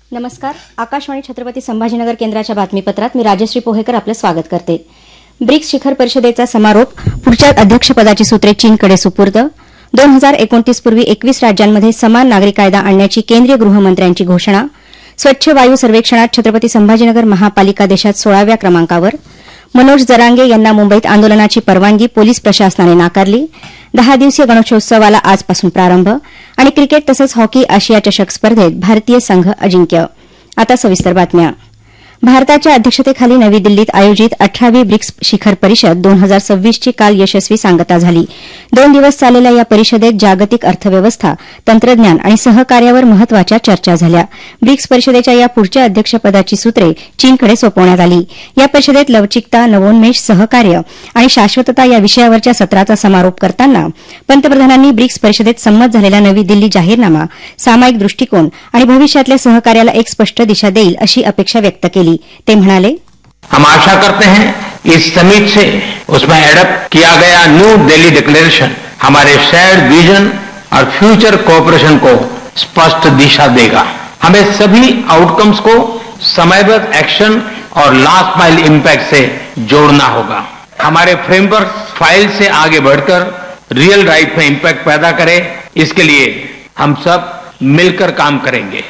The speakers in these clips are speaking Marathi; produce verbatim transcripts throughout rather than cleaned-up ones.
नमस्कार. आकाशवाणी छत्रपती संभाजीनगर केंद्राच्या बातमीपत्रात मी राजश्री पोहेकर आपलं स्वागत करते. ब्रिक्स शिखर परिषदेचा समारोप पुढच्या अध्यक्षपदाची सूत्रे चीनकडे सुपूर्द. दोन हजार एकोणतीस पूर्वी एकवीस राज्यांमध्ये समान नागरी कायदा आणण्याची केंद्रीय गृहमंत्र्यांची घोषणा. स्वच्छ वायू सर्वेक्षणात छत्रपती संभाजीनगर महापालिका देशात सोळाव्या क्रमांकावर. मनोज जरांगे यांना मुंबईत आंदोलनाची परवानगी पोलीस प्रशासनाने नाकारली. दहा दिवसीय गणेशोत्सवाला आजपासून प्रारंभ. आणि क्रिकेट तसंच हॉकी आशिया चषक स्पर्धेत भारतीय संघ अजिंक्य. आता सविस्तर बातम्या. भारताच्या अध्यक्षतेखाली नवी दिल्लीत आयोजित अठरावी ब्रिक्स शिखर परिषद दोन हजार सव्वीसची काल यशस्वी सांगता झाली. दोन दिवस चाललेल्या या परिषदेत जागतिक अर्थव्यवस्था, तंत्रज्ञान आणि सहकार्यावर महत्वाच्या चर्चा झाल्या. ब्रिक्स परिषदेच्या या पुढच्या अध्यक्षपदाची सूत्रे चीनकडे सोपवण्यात आली. या परिषदेत लवचिकता, नवोन्मेष, सहकार्य आणि शाश्वतता या विषयावरच्या सत्राचा समारोप करताना पंतप्रधानांनी ब्रिक्स परिषदेत संमत झालेला नवी दिल्ली जाहीरनामा सामायिक दृष्टिकोन आणि भविष्यातल्या सहकार्याला एक स्पष्ट दिशा देईल अशी अपेक्षा व्यक्त केली. ते म्हणाले, हम आशा करते हैं इस समिट से उसमें एडप्ट किया गया न्यू दिल्ली डिक्लेरेशन हमारे शेयर्ड विजन और फ्यूचर कोऑपरेशन को स्पष्ट दिशा देगा. हमें सभी आउटकम्स को समयबद्ध एक्शन और लास्ट माइल इम्पैक्ट से जोड़ना होगा. हमारे फ्रेमवर्क फाइल से आगे बढ़कर रियल लाइफ में इम्पैक्ट पैदा करे, इसके लिए हम सब मिलकर काम करेंगे.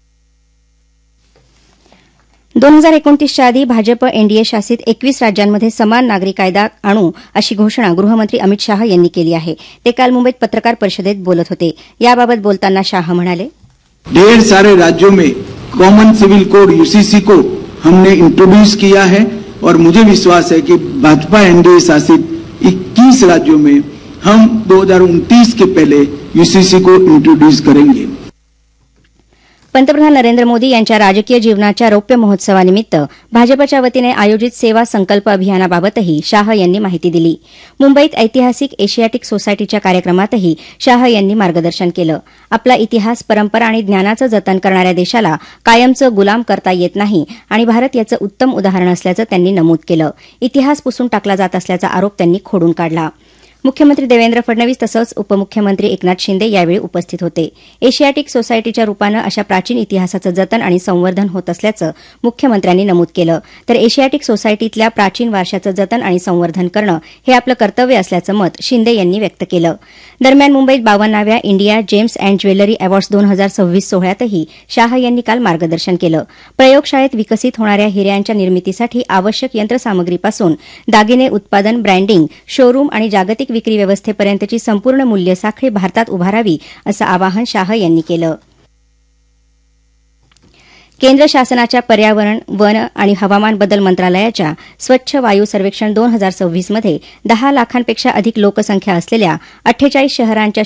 दोन हजार एकोणतीसच्या आधी भाजप एनडीए शासित एकवीस राज्यांमध्ये समान नागरी कायदा आणू अशी घोषणा गृहमंत्री अमित शाह यांनी केली आहे. ते काल मुंबईत पत्रकार परिषदेत बोलत होते. याबाबत बोलताना शाह म्हणाले, ढेर सारे राज्यों में कॉमन सिविल कोड यूसीसी को हमने इंट्रोड्यूस किया है और मुझे विश्वास है कि भाजपा एनडीए शासित इक्कीस राज्यों में हम दो हजार उनतीस के पहले यूसीसी को इंट्रोड्यूस करेंगे. पंतप्रधान नरेंद्र मोदी यांच्या राजकीय जीवनाच्या रौप्य महोत्सवानिमित्त भाजपच्या वतीने आयोजित सेवा संकल्प अभियानाबाबतही शाह यांनी माहिती दिली. मुंबईत ऐतिहासिक एशियाटिक सोसायटीच्या कार्यक्रमातही शाह यांनी मार्गदर्शन केलं. आपला इतिहास, परंपरा आणि ज्ञानाचं जतन करणाऱ्या देशाला कायमचं गुलाम करता येत नाही आणि भारत याचं उत्तम उदाहरण असल्याचं त्यांनी नमूद केलं. इतिहास पुसून टाकला जात असल्याचा आरोप त्यांनी खोडून काढला. मुख्यमंत्री देवेंद्र फडणवीस तसंच उपमुख्यमंत्री एकनाथ शिंदे यावेळी उपस्थित होते. एशियाटिक सोसायटीच्या रूपानं अशा प्राचीन इतिहासाचं जतन आणि संवर्धन होत असल्याचं मुख्यमंत्र्यांनी नमूद केलं. तर एशियाटिक सोसायटीतल्या प्राचीन वारशाचं जतन आणि संवर्धन करणं हे आपलं कर्तव्य असल्याचं मत शिंदे यांनी व्यक्त केलं. दरम्यान मुंबईत बावन्नाव्या India gems and jewellery awards दोन हजार सव्वीस सोहळ्यातही शाह यांनी काल मार्गदर्शन केलं. प्रयोगशाळेत विकसित होणाऱ्या हिऱ्यांच्या निर्मितीसाठी आवश्यक यंत्रसामग्रीपासून दागिने उत्पादन, ब्रँडिंग, शोरूम आणि जागतिक विक्री व्यवस्थेपर्यंतची संपूर्ण मूल्य साखळी भारतात उभारावी असं आवाहन शाह यांनी केलं. केंद्र शासनाच्या पर्यावरण, वन आणि हवामान बदल मंत्रालयाच्या स्वच्छ वायू सर्वेक्षण दोन हजार सव्वीसमध्ये दहा लाखांपेक्षा अधिक लोकसंख्या असलेल्या अठ्ठेचाळीस शहरांच्या